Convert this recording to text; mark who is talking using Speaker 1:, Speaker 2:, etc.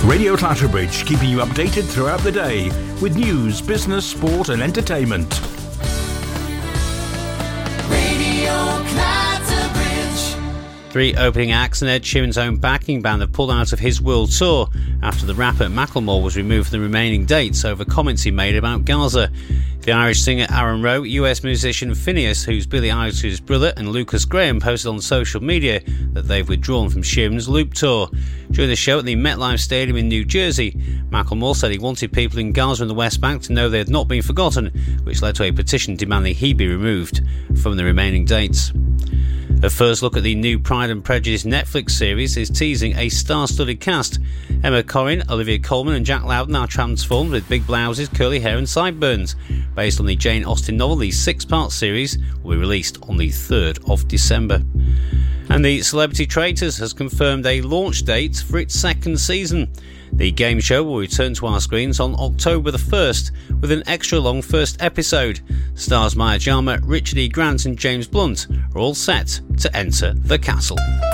Speaker 1: Radio Clatterbridge, keeping you updated throughout the day with news, business, sport and entertainment.
Speaker 2: Radio Clatterbridge.
Speaker 3: 3 opening acts and Ed Sheeran's own backing band have pulled out of his world tour after the rapper Macklemore was removed from the remaining dates over comments he made about Gaza. The Irish singer Aaron Rowe, US musician Phineas, who's Billie Eilish's brother, and Lucas Graham posted on social media that they've withdrawn from Sheeran's Loop tour. During the show at the MetLife Stadium in New Jersey, Macklemore said he wanted people in Gaza and the West Bank to know they had not been forgotten, which led to a petition demanding he be removed from the remaining dates. A first look at the new Pride and Prejudice Netflix series is teasing a star-studded cast. Emma Corrin, Olivia Colman and Jack Lowden are transformed with big blouses, curly hair and sideburns. Based on the Jane Austen novel, the 6-part series will be released on the 3rd of December. And the Celebrity Traitors has confirmed a launch date for its 2nd season. The game show will return to our screens on October the 1st with an extra-long first episode. Stars Maya Jama, Richard E. Grant and James Blunt are all set to enter the castle.